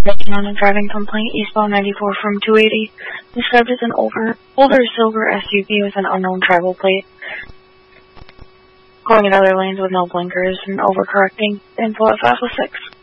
Making on a driving complaint eastbound 94 from 280, described as an older silver SUV with an unknown tribal plate. Going in other lanes with no blinkers and overcorrecting. Info at 506.